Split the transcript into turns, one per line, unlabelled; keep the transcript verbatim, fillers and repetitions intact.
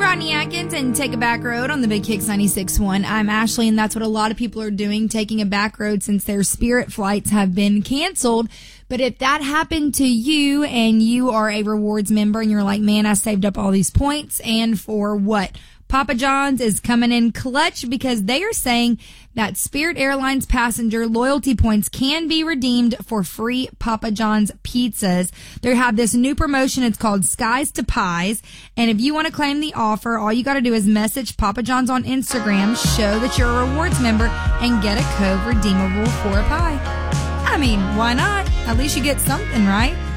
Rodney Atkins and Take a Back Road on the Big Kicks ninety-six point one. I'm Ashley, and that's what a lot of people are doing, taking a back road since their Spirit flights have been canceled. But if that happened to you and you are a rewards member and you're like, man, I saved up all these points, and for what? Papa John's is coming in clutch because they are saying that Spirit Airlines passenger loyalty points can be redeemed for free Papa John's pizzas. They have this new promotion. It's called Skies to Pies. And if you want to claim the offer, all you got to do is message Papa John's on Instagram, show that you're a rewards member, and get a code redeemable for a pie. I mean, why not? At least you get something, right?